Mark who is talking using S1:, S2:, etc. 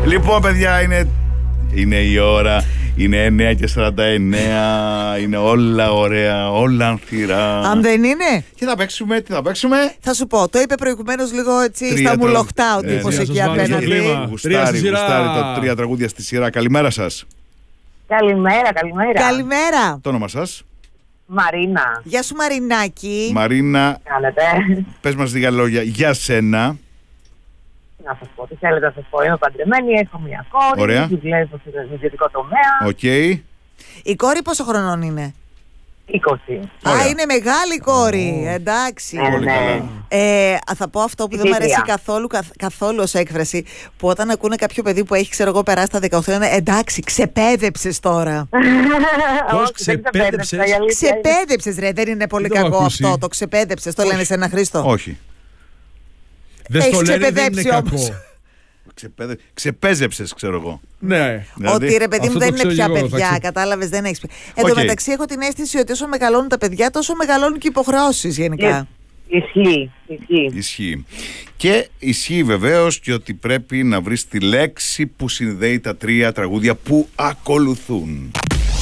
S1: Λοιπόν, παιδιά, είναι η ώρα. Είναι 9:49. Είναι όλα ωραία, όλα ανθυρά.
S2: Αν δεν είναι.
S1: Τι θα παίξουμε.
S2: Θα σου πω, το είπε προηγουμένως λίγο έτσι στα μουλοχτά ο τύπος εκεί απέναντι.
S1: Γουστάρει τα 3 τραγούδια στη σειρά. Καλημέρα σας.
S2: Καλημέρα.
S1: Το όνομα σας?
S3: Μαρίνα.
S2: Γεια σου Μαρινάκη.
S1: Μαρίνα,
S3: Κάνετε.
S1: πες μας λίγα λόγια για σένα.
S3: Να σας πω, τι θέλετε να σας πω. Είμαι παντρεμένη, έχω μια κόρη.
S1: Ωραία.
S3: Δουλεύω στο ιδιωτικό τομέα.
S1: Οκ.
S2: Η κόρη πόσο χρονών είναι?
S3: 20.
S1: Ωραία.
S2: Α, είναι μεγάλη κόρη. Εντάξει.
S1: Πολύ καλά.
S2: Θα πω αυτό που δεν μου αρέσει καθόλου ως έκφραση. Που όταν ακούνε κάποιο παιδί που έχει, ξέρω εγώ, περάσει τα 18, είναι εντάξει, ξεπέδεψες τώρα.
S4: Πώς ξεπέδεψες?
S2: Ξεπέδεψες, ρε. Δεν είναι πολύ κακό αυτό. Το ξεπέδεψες. Το λένε σε ένα Χρήστο.
S1: Όχι.
S4: Δεν στο λένε, δεν είναι
S2: ξεπεδέψει όμως.
S4: κακό.
S1: Ξεπέζεψες, ξέρω εγώ.
S4: Ναι.
S1: Δηλαδή,
S2: ότι ρε παιδί μου
S4: αυτό
S2: δεν
S4: το
S2: είναι
S4: ξέρω
S2: πια
S4: εγώ,
S2: παιδιά, κατάλαβες, δεν έχεις. Εν τω μεταξύ έχω την αίσθηση ότι όσο μεγαλώνουν τα παιδιά, τόσο μεγαλώνουν και οι υποχρεώσεις γενικά.
S3: Ισχύει.
S1: Και ισχύει βεβαίως και ότι πρέπει να βρεις τη λέξη που συνδέει τα 3 τραγούδια που ακολουθούν.